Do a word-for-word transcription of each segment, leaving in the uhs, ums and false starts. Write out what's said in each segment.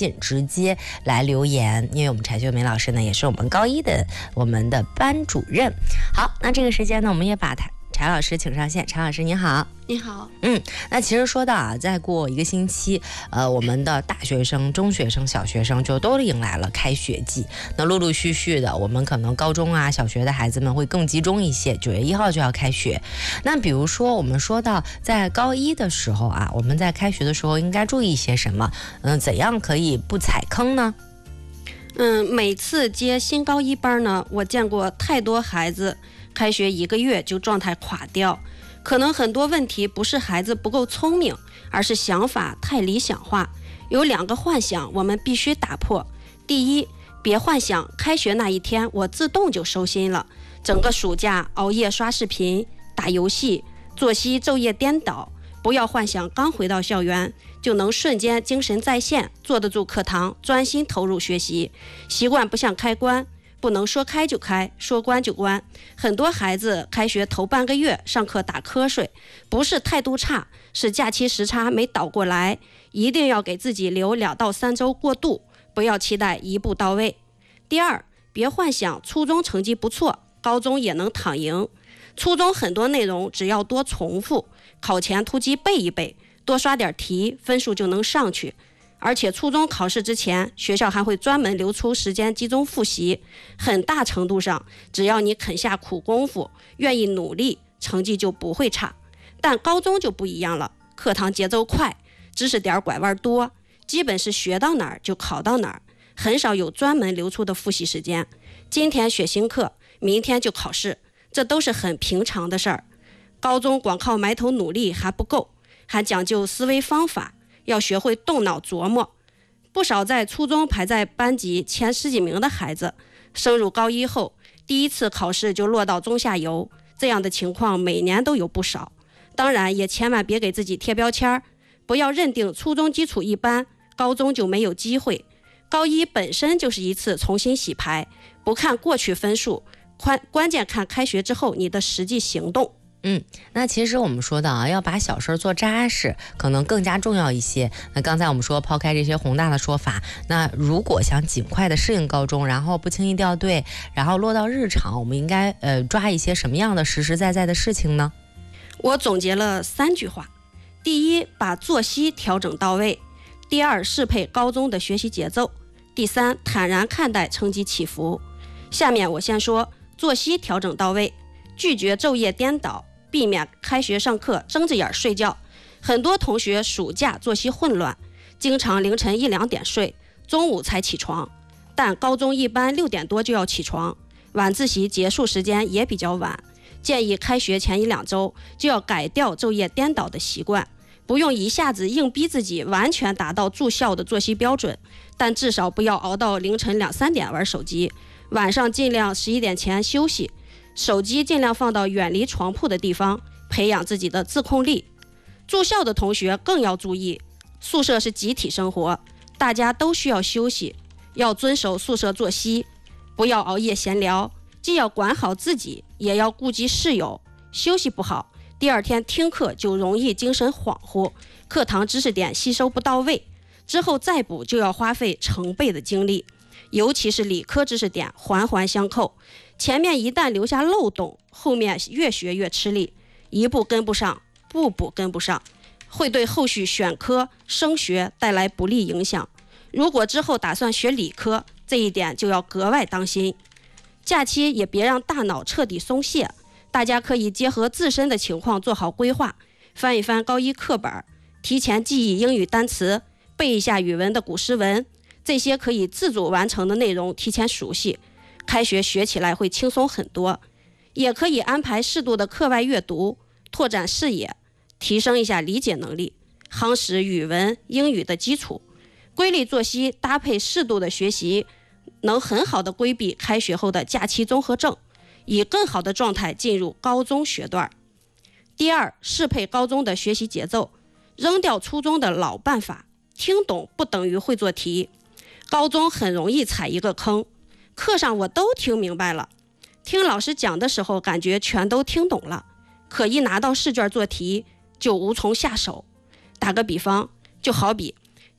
信直接来留言，因为我们柴秀梅老师呢也是我们高一的我们的班主任。好，那这个时间呢，我们也把柴柴老师请上线。柴老师你好。 你好。 嗯，那其实说到啊，再过一个星期，呃，我们的大学生、中学生、小学生就都迎来了开学季。那陆陆续续的，我们可能高中啊、小学的孩子们会更集中一些，九月一号就要开学。那比如说，我们说到在高一的时候啊，我们在开学的时候应该注意些什么？嗯、呃，怎样可以不踩坑呢？ 嗯，每次接新高一班呢，我见过太多孩子开学一个月就状态垮掉。可能很多问题不是孩子不够聪明，而是想法太理想化。有两个幻想我们必须打破。第一，别幻想开学那一天我自动就收心了，整个暑假熬夜刷视频、打游戏，作息昼夜颠倒。不要幻想刚回到校园就能瞬间精神在线，坐得住课堂，专心投入学习。习惯不像开关，不能说开就开，说关就关。很多孩子开学头半个月上课打瞌睡，不是态度差，是假期时差没倒过来。一定要给自己留两到三周过渡，不要期待一步到位。第二，别幻想初中成绩不错，高中也能躺赢。初中很多内容只要多重复，考前突击背一背，多刷点题，分数就能上去。而且初中考试之前，学校还会专门留出时间集中复习。很大程度上，只要你肯下苦功夫，愿意努力，成绩就不会差。但高中就不一样了，课堂节奏快，知识点拐弯多，基本是学到哪儿就考到哪儿，很少有专门留出的复习时间。今天学新课，明天就考试，这都是很平常的事儿。高中光靠埋头努力还不够，还讲究思维方法，要学会动脑琢磨。不少在初中排在班级前十几名的孩子，升入高一后，第一次考试就落到中下游，这样的情况每年都有不少。当然，也千万别给自己贴标签，不要认定初中基础一般，高中就没有机会。高一本身就是一次重新洗牌，不看过去分数，关关键看开学之后你的实际行动。 嗯，那其实我们说到啊，要把小事做扎实，可能更加重要一些。那刚才我们说抛开这些宏大的说法，那如果想尽快的适应高中，然后不轻易掉队，然后落到日常，我们应该呃抓一些什么样的实实在在的事情呢？ 我总结了三句话：第一，把作息调整到位；第二，适配高中的学习节奏；第三，坦然看待成绩起伏。下面我先说作息调整到位，拒绝昼夜颠倒，避免开学上课睁着眼睡觉。很多同学暑假作息混乱，经常凌晨一两点睡，中午才起床。但高中一般六点多就要起床，晚自习结束时间也比较晚。建议开学前一两周就要改掉昼夜颠倒的习惯，不用一下子硬逼自己完全达到住校的作息标准，但至少不要熬到凌晨两三点玩手机。晚上尽量十一点前休息，手机尽量放到远离床铺的地方，培养自己的自控力。住校的同学更要注意，宿舍是集体生活，大家都需要休息，要遵守宿舍作息，不要熬夜闲聊，既要管好自己，也要顾及室友。休息不好，第二天听课就容易精神恍惚，课堂知识点吸收不到位，之后再补就要花费成倍的精力。尤其是理科知识点环环相扣，前面一旦留下漏洞，后面越学越吃力，一步跟不上，步步跟不上，会对后续选科升学带来不利影响。如果之后打算学理科，这一点就要格外当心。假期也别让大脑彻底松懈，大家可以结合自身的情况做好规划，翻一翻高一课本，提前记忆英语单词，背一下语文的古诗文，这些可以自主完成的内容提前熟悉，开学学起来会轻松很多。也可以安排适度的课外阅读，拓展视野，提升一下理解能力，夯实语文英语的基础。规律作息搭配适度的学习，能很好的规避开学后的假期综合症，以更好的状态进入高中学段。第二，适配高中的学习节奏，扔掉初中的老办法，听懂不等于会做题。高中很容易踩一个坑，课上我都听明白了，听老师讲的时候感觉全都听懂了，可一拿到试卷做题就无从下手。打个比方，就好比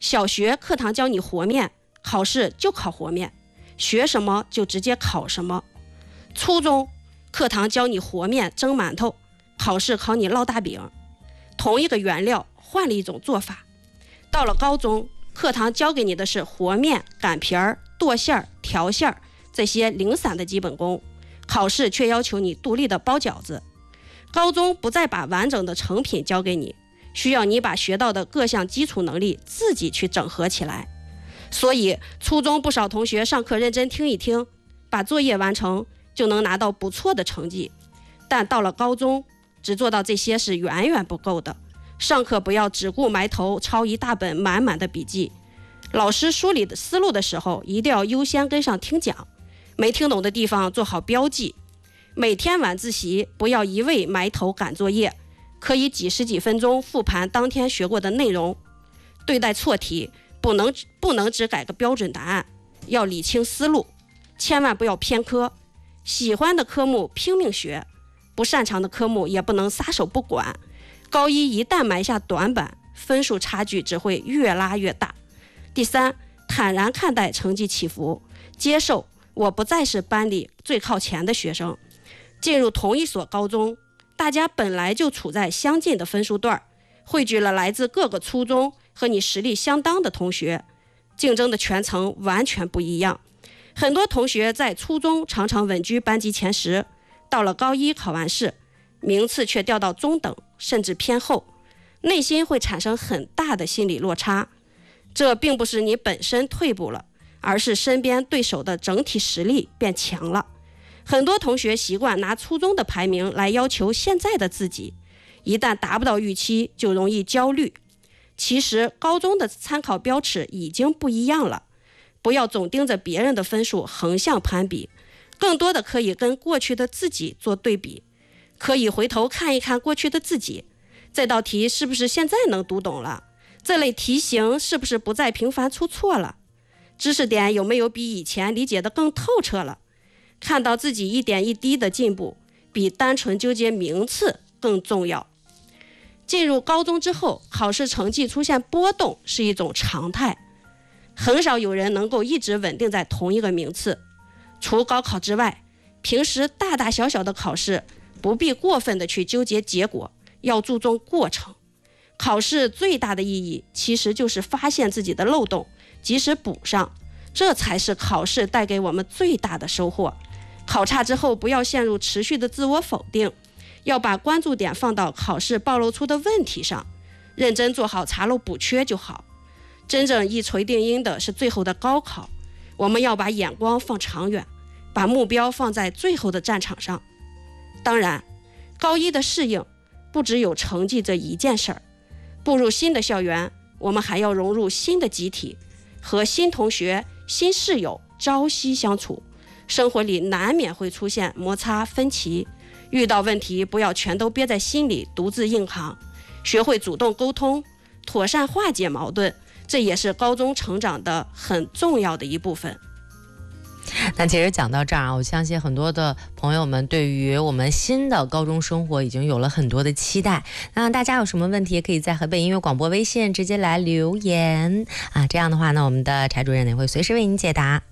小学课堂教你和面，考试就考和面，学什么就直接考什么。初中课堂教你和面蒸馒头，考试考你烙大饼，同一个原料换了一种做法。到了高中，课堂教给你的是和面、擀皮儿、剁馅儿、调馅儿这些零散的基本功，考试却要求你独立的包饺子。高中不再把完整的成品交给你，需要你把学到的各项基础能力自己去整合起来。所以初中不少同学上课认真听一听，把作业完成，就能拿到不错的成绩。但到了高中，只做到这些是远远不够的。上课不要只顾埋头抄一大本满满的笔记，老师梳理的思路的时候，一定要优先跟上听讲，没听懂的地方做好标记。每天晚自习不要一味埋头赶作业，可以几十几分钟复盘当天学过的内容。对待错题不能不能只改个标准答案，要理清思路，千万不要偏科。喜欢的科目拼命学，不擅长的科目也不能撒手不管。高一一旦埋下短板，分数差距只会越拉越大。第三，坦然看待成绩起伏，接受我不再是班里最靠前的学生。进入同一所高中，大家本来就处在相近的分数段，汇聚了来自各个初中和你实力相当的同学，竞争的圈层完全不一样。很多同学在初中常常稳居班级前十，到了高一考完试，名次却掉到中等甚至偏后，内心会产生很大的心理落差。这并不是你本身退步了，而是身边对手的整体实力变强了。很多同学习惯拿初中的排名来要求现在的自己，一旦达不到预期就容易焦虑。其实高中的参考标尺已经不一样了，不要总盯着别人的分数横向攀比，更多的可以跟过去的自己做对比，可以回头看一看过去的自己，这道题是不是现在能读懂了？这类题型是不是不再频繁出错了？知识点有没有比以前理解的更透彻了？看到自己一点一滴的进步，比单纯纠结名次更重要。进入高中之后，考试成绩出现波动是一种常态，很少有人能够一直稳定在同一个名次。除高考之外，平时大大小小的考试不必过分的去纠结结果，要注重过程。考试最大的意义其实就是发现自己的漏洞，及时补上，这才是考试带给我们最大的收获。考差之后不要陷入持续的自我否定，要把关注点放到考试暴露出的问题上，认真做好查漏补缺就好。真正一锤定音的是最后的高考，我们要把眼光放长远，把目标放在最后的战场上。当然，高一的适应不只有成绩这一件事儿，步入新的校园，我们还要融入新的集体，和新同学、新室友朝夕相处。生活里难免会出现摩擦分歧，遇到问题不要全都憋在心里独自硬扛，学会主动沟通，妥善化解矛盾，这也是高中成长的很重要的一部分。 那其实讲到这儿啊，我相信很多的朋友们对于我们新的高中生活已经有了很多的期待。那大家有什么问题，也可以在河北音乐广播微信直接来留言啊，这样的话呢，我们的柴主任也会随时为您解答。